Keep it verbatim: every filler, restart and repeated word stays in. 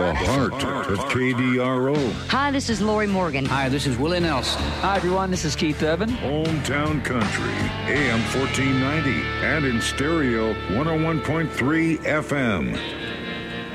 The heart of K D R O. Hi, this is Lori Morgan. Hi, this is Willie Nelson. Hi, everyone. This is Keith Urban. Hometown Country, A M fourteen ninety, and in stereo, one oh one point three F M.